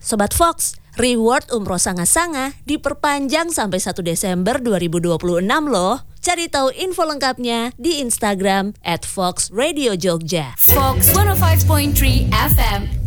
Sobat Fox, reward umroh sanga-sanga diperpanjang sampai 1 Desember 2026 loh. Cari tahu info lengkapnya di Instagram @FoxRadioJogja. Fox 105.3 FM